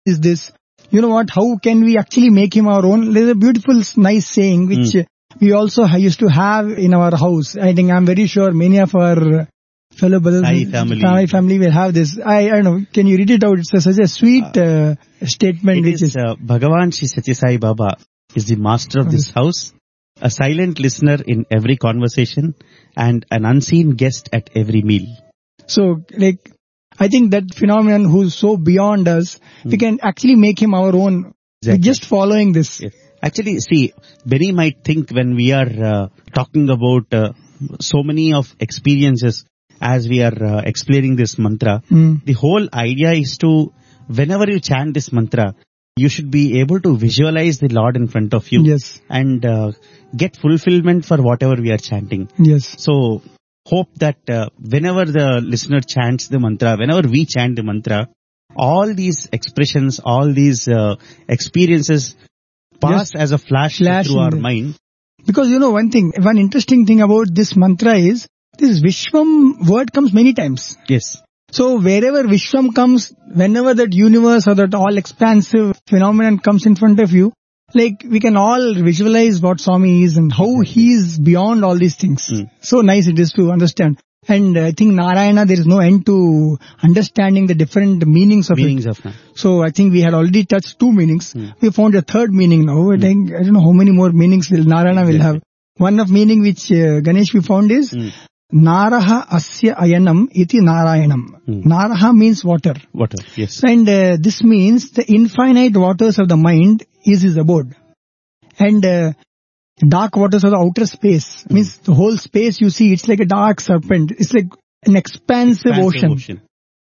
is this? You know what? How can we actually make him our own? There's a beautiful, nice saying which we also used to have in our house. I think I'm very sure many of our fellow brothers Sai family will have this. I don't know. Can you read it out? It's such a sweet statement. It is Bhagavan Shri Satya Sai Baba is the master of this house, a silent listener in every conversation, and an unseen guest at every meal. So, like, I think that phenomenon who's so beyond us, we can actually make him our own. Exactly. Just following this. Yes. Actually, see, many might think when we are talking about so many of experiences as we are explaining this mantra, the whole idea is to, whenever you chant this mantra, you should be able to visualize the Lord in front of you. Yes. And get fulfillment for whatever we are chanting. Yes. So, hope that whenever the listener chants the mantra, whenever we chant the mantra, all these expressions, all these experiences pass as a flash through our mind. Because one interesting thing about this mantra is, this Vishwam word comes many times. Yes. So wherever Vishwam comes, whenever that universe or that all expansive phenomenon comes in front of you, like we can all visualize what Swami is and how he is beyond all these things. So nice it is to understand. And I think Narayana, there is no end to understanding the different meanings of it. So I think we had already touched 2 meanings. We found a third meaning now. I think, I don't know how many more meanings Narayana will have. One of meaning which Ganesh we found is Naraha asya ayanam iti Narayanam. Naraha means water. Water, yes. And this means the infinite waters of the mind is his abode. And dark waters of the outer space means the whole space you see, it's like a dark serpent. It's like an expansive ocean.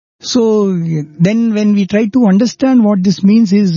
So then when we try to understand what this means is,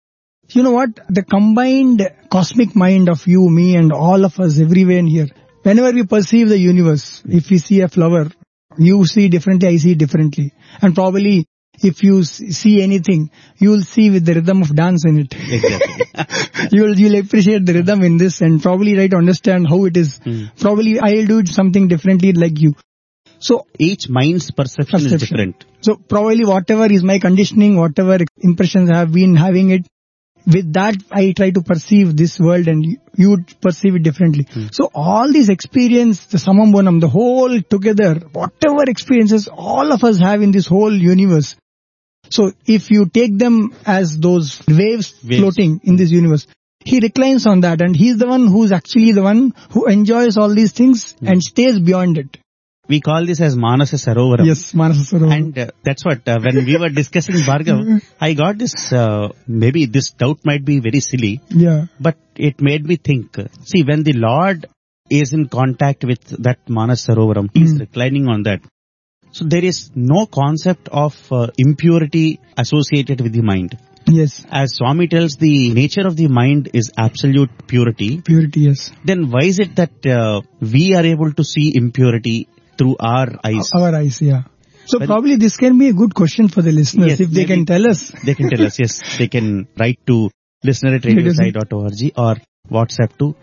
the combined cosmic mind of you, me and all of us everywhere in here. Whenever we perceive the universe, if we see a flower, you see differently, I see differently. And probably if you see anything, you will see with the rhythm of dance in it. Exactly. You'll appreciate the rhythm in this and probably try to understand how it is. Probably I'll do something differently like you. So each mind's perception is different. So probably whatever is my conditioning, whatever impressions I have been having it, with that I try to perceive this world and you would perceive it differently. So all these experience, the Samam Bonam, the whole together, whatever experiences all of us have in this whole universe. So if you take them as those waves floating in this universe, he reclines on that and he's the one who's actually the one who enjoys all these things and stays beyond it. We call this as Manasa Sarovaram. Yes, Manasa Sarovaram. And that's what, when we were discussing Bhargav, I got this, maybe this doubt might be very silly. Yeah. But it made me think. See, when the Lord is in contact with that Manasa Sarovaram, he is reclining on that. So there is no concept of impurity associated with the mind. Yes. As Swami tells, the nature of the mind is absolute purity. Purity, yes. Then why is it that we are able to see impurity through our eyes? Our eyes, yeah. So probably this can be a good question for the listeners, yes, if they can tell us. They can tell us, yes. They can write to listener@radiosai.org or WhatsApp to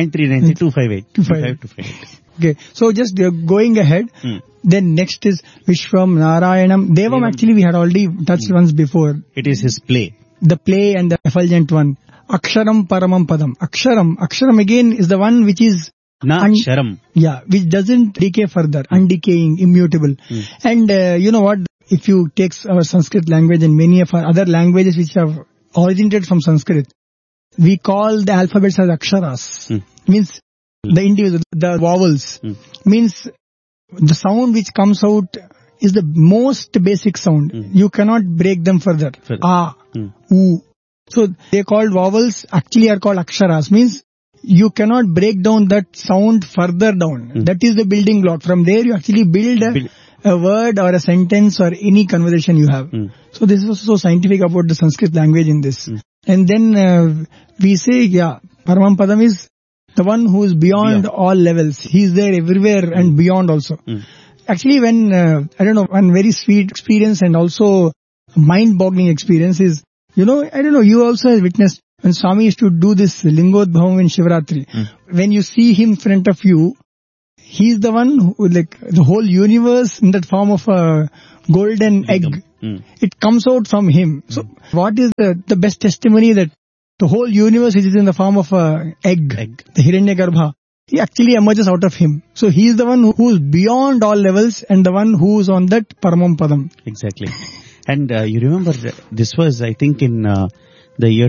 9393-258. Okay, so just going ahead, then next is Vishwam, Narayanam. Devam actually we had already touched once before. It is his play. The play and the effulgent one. Aksharam Paramam Padam. Aksharam again is the one which is Sharam. Yeah, which doesn't decay further, undecaying, immutable. And you know what, if you take our Sanskrit language and many of our other languages which have originated from Sanskrit, we call the alphabets as aksharas. Means the individual, the vowels. Means the sound which comes out is the most basic sound. You cannot break them further. A, U. So they called vowels, actually are called aksharas. Means you cannot break down that sound further down. That is the building block. From there you actually build a word or a sentence or any conversation you have. So this was so scientific about the Sanskrit language in this. And then we say, Paramam Padam is the one who is beyond all levels. He is there everywhere and beyond also. Actually when, one very sweet experience and also mind-boggling experience is, you also have witnessed when Swami used to do this Lingodbhavam in Shivratri. When you see him in front of you, he is the one who, like the whole universe in that form of a golden egg It comes out from him. So what is the best testimony that the whole universe is in the form of a egg. The Hiranyagarbha. He actually emerges out of him. So he is the one who is beyond all levels and the one who is on that Paramam Padam. Exactly. And you remember, this was, I think, in the year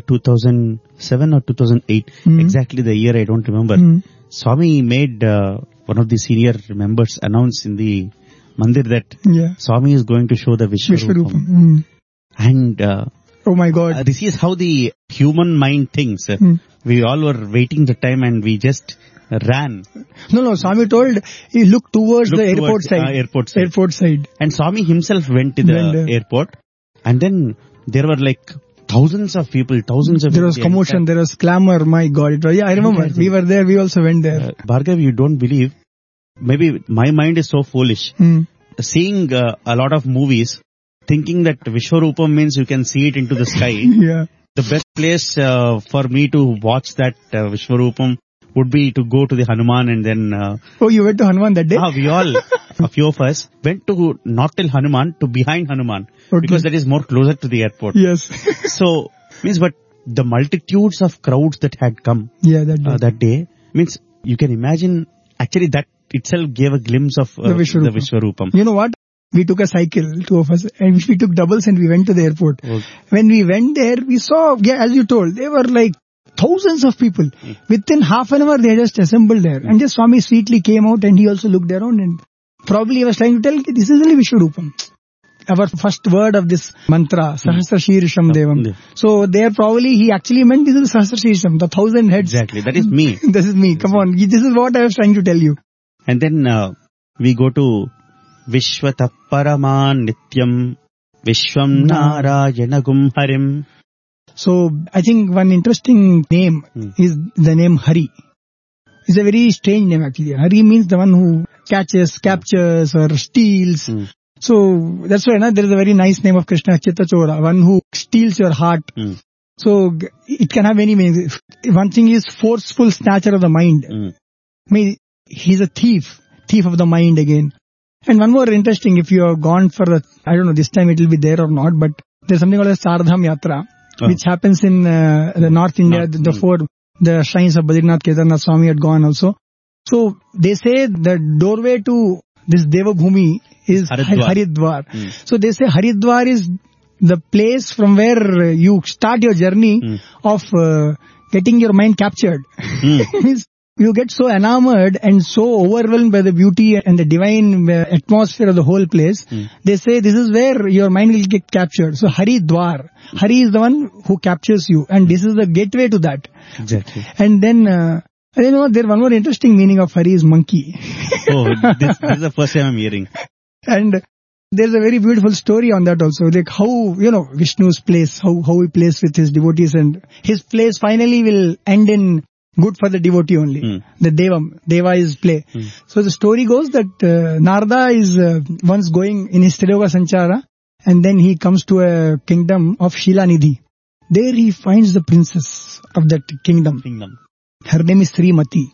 2007 or 2008. Exactly the year I don't remember. Swami made one of the senior members announce in the mandir that Swami is going to show the Vishwarupam. And oh my God. This is how the human mind thinks. We all were waiting the time and we just ran. No, Swami told he looked towards the airport side. Airport side. And Swami himself went to the airport. And then there were like thousands of people. There was commotion, there was clamor. My God. I remember. We were there. We also went there. Bhargav, you don't believe. Maybe my mind is so foolish. Seeing a lot of movies, thinking that Vishwarupam means you can see it into the sky. The best place for me to watch that Vishwarupam would be to go to the Hanuman and then... Oh, you went to Hanuman that day? We all, a few of us, went to not till Hanuman, to behind Hanuman. Because that is more closer to the airport. Yes. So, but the multitudes of crowds that had come that day, means you can imagine, actually that itself gave a glimpse of the Vishwarupam. You know what? We took a cycle, two of us, and we took doubles and we went to the airport. When we went there, we saw, as you told, they were like thousands of people. Within half an hour, they just assembled there. And just Swami sweetly came out and he also looked around and probably he was trying to tell, this is really Vishwarupam. Our first word of this mantra, Sahasra Shirisham Devam. So there probably he actually meant this is Sahasra Shirisham, the 1,000 heads. Exactly, that is me. This is me, come on. This is what I was trying to tell you. And then we go to Vishwata Paraman Nityam Vishwam Narayanagum Harim. So I think one interesting name is the name Hari. It's a very strange name actually. Hari means the one who catches, captures or steals. So that's why there is a very nice name of Krishna, Chittachora, one who steals your heart. So it can have many meanings. One thing is forceful snatcher of the mind. I mean, he's a thief of the mind again. And one more interesting, if you have gone for I don't know, this time it will be there or not, but there's something called a Chardham Yatra, which happens in the North India, the shrines of Badrinath, Kedarnath, Swami had gone also. So they say the doorway to this Devabhumi is Haridwar. So they say Haridwar is the place from where you start your journey of getting your mind captured. Means you get so enamored and so overwhelmed by the beauty and the divine atmosphere of the whole place. They say this is where your mind will get captured. So Haridwar. Hari is the one who captures you and this is the gateway to that. Exactly. And then, there's one more interesting meaning of Hari is monkey. This is the first time I'm hearing. And there's a very beautiful story on that also. Like how, Vishnu's place, how he plays with his devotees and his place finally will end in good for the devotee only. The Deva is play. So the story goes that Narada is once going in his Triloka Sanchara and then he comes to a kingdom of Shilanidhi. There he finds the princess of that kingdom. Her name is Srimati.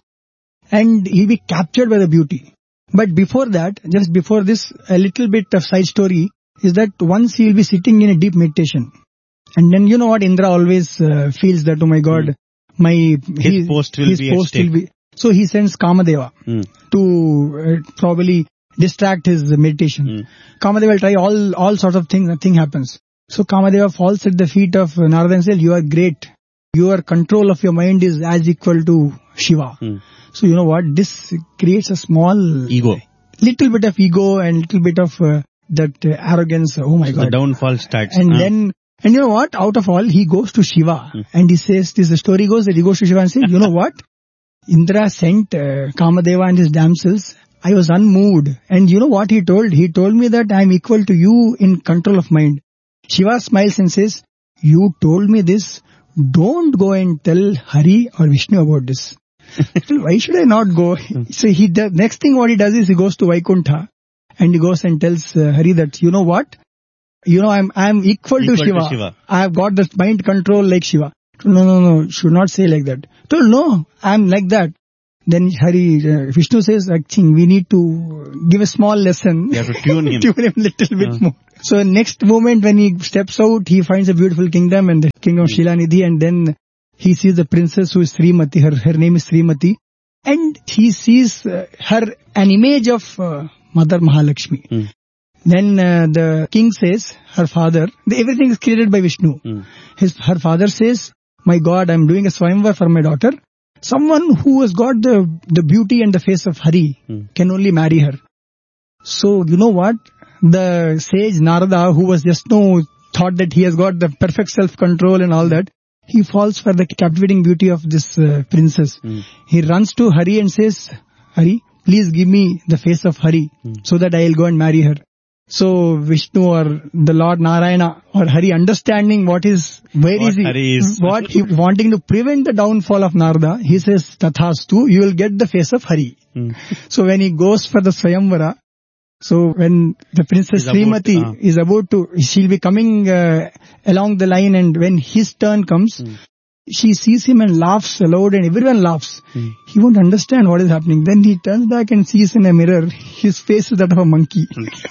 And he'll be captured by the beauty. But before that, just before this, a little bit of side story is that once he will be sitting in a deep meditation. And then you know what, Indra always feels that, oh my God, his post will be. So he sends Kamadeva to probably distract his meditation. Kamadeva will try all sorts of things, nothing happens. So Kamadeva falls at the feet of Narada and says, you are great. Your control of your mind is as equal to Shiva. So you know what, this creates a small ego. Little bit of ego and little bit of that arrogance. Oh my God. The downfall starts. And then, and you know what, out of all, he goes to Shiva. And he says, the story goes that he goes to Shiva and says, you know what, Indra sent Kamadeva and his damsels. I was unmoved. And you know what he told? He told me that I am equal to you in control of mind. Shiva smiles and says, you told me this. Don't go and tell Hari or Vishnu about this. Why should I not go? So the next thing what he does is he goes to Vaikuntha and he goes and tells Hari that, you know what? I'm equal to Shiva. I have got the mind control like Shiva. No, should not say like that. No, I'm like that. Then Vishnu says, I think we need to give a small lesson. You have to tune him. Tune him a little bit more. So next moment when he steps out, he finds a beautiful kingdom and the kingdom of Shilanidhi, and then he sees the princess who is Srimati. Her name is Srimati. And he sees her an image of Mother Mahalakshmi. Then the king says, her father, everything is created by Vishnu. Her father says, my God, I am doing a Swayamvar for my daughter. Someone who has got the beauty and the face of Hari can only marry her. So you know what? The sage Narada, who was just thought that he has got the perfect self-control and all that, he falls for the captivating beauty of this princess. He runs to Hari and says, Hari, please give me the face of Hari so that I will go and marry her. So Vishnu or the Lord Narayana or Hari, understanding what he wanting to prevent the downfall of Narada, he says, Tathastu, you will get the face of Hari. So when he goes for the Swayamvara, so when the princess Srimati is about to, she'll be coming along the line, and when his turn comes, she sees him and laughs aloud, and everyone laughs. He won't understand what is happening. Then he turns back and sees in a mirror, his face is that of a monkey.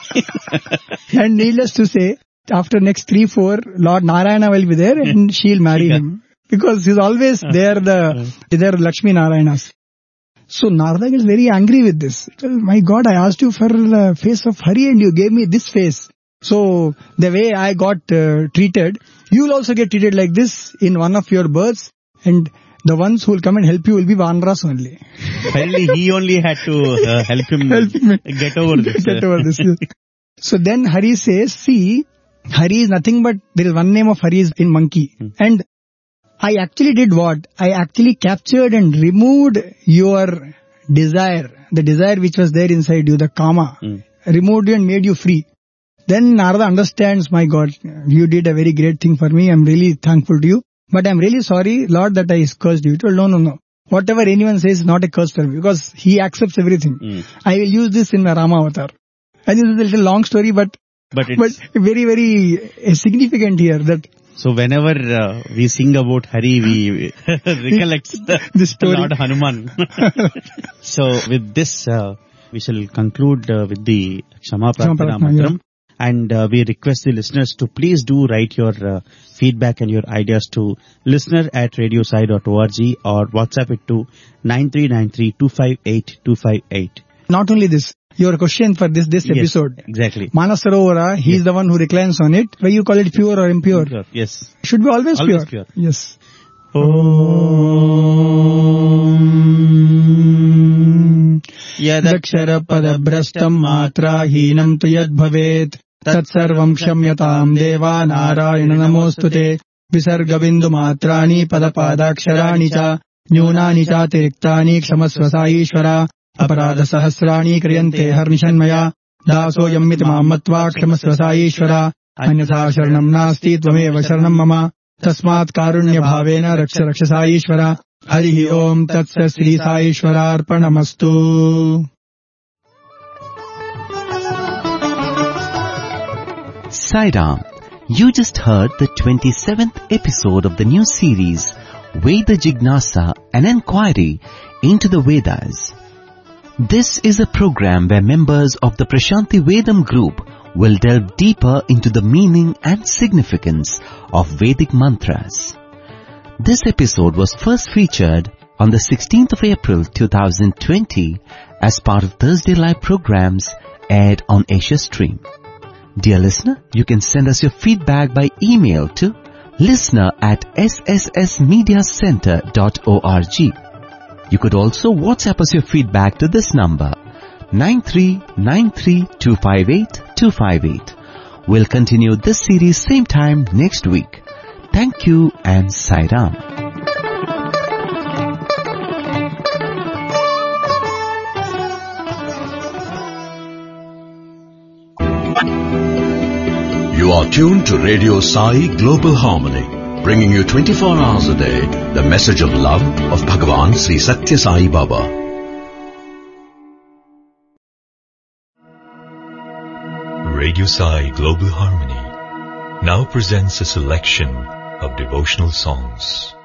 And needless to say, after next 3-4, Lord Narayana will be there and she'll marry him. Because he's always there, they're Lakshmi Narayanas. So Narada gets very angry with this. Well, my God, I asked you for the face of Hari and you gave me this face. So the way I got treated, you will also get treated like this in one of your births, and the ones who will come and help you will be Vanras only. Finally, he only had to help him get over this. So then Hari says, see, Hari is nothing but, there is one name of Hari is in monkey. And I actually did what? I actually captured and removed your desire, the desire which was there inside you, the kama, removed you and made you free. Then Narada understands, my God, you did a very great thing for me. I'm really thankful to you. But I'm really sorry, Lord, that I cursed you. He told, no. Whatever anyone says is not a curse for me, because he accepts everything. I will use this in my Rama avatar. And this is a little long story, but very, very significant here. That. So whenever we sing about Hari, we recollect the story. Lord Hanuman. So with this, we shall conclude with the Kshama Prarthana Mantram. Yeah. And we request the listeners to please do write your feedback and your ideas to listener@radiosai.org or WhatsApp it to 9393258258. Not only this, your question for this episode. Exactly. Manasarovara, he is the one who reclines on it. Why you call it pure or impure? Pure, yes. Should be always pure. Yes. Om Yadakshara Padabrastam Matra Heenam Tu Yad Bhavet Tat Sarvam Kshamyatam Deva Narayana Namostute Visarga Bindu Matrani Padapadaksharaani Cha Nyunani Cha Tiriktani Kshamasva Saishvara Aparada Sahasrani Kriyante Harnishanmaya Daso Yammit Mamatva Kshamasva Saishvara Anyatha Sharanam Nasti Tvameva Sharanam Mama Tasmat Karunya Bhavena Raksha Saishvara Harihi Om Tatsa Sri Saishvara Arpanamastu. Sai Ram, you just heard the 27th episode of the new series Veda Jignasa, an inquiry into the Vedas. This is a program where members of the Prashanti Vedam group will delve deeper into the meaning and significance of Vedic mantras. This episode was first featured on the 16th of April 2020 as part of Thursday Live programs aired on Asia Stream. Dear listener, you can send us your feedback by email to listener@sssmediacenter.org. You could also WhatsApp us your feedback to this number 9393258258. We'll continue this series same time next week. Thank you and Sai Ram. You are tuned to Radio Sai Global Harmony, bringing you 24 hours a day the message of love of Bhagavan Sri Satya Sai Baba. Radio Sai Global Harmony now presents a selection of devotional songs.